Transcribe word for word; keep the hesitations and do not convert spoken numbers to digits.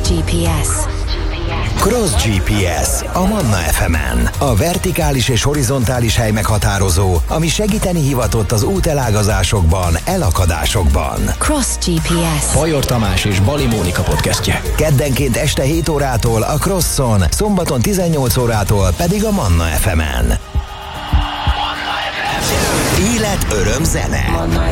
gé pé es. Cross gé pé es a Manna ef emen. A vertikális és horizontális hely meghatározó, ami segíteni hivatott az útelágazásokban, elakadásokban. Cross gé pé es. Bajor Tamás és Bali Mónika podcastje. Keddenként este hét órától a Crosson, szombaton tizennyolc órától pedig a Manna ef emen. Élet, öröm, zene.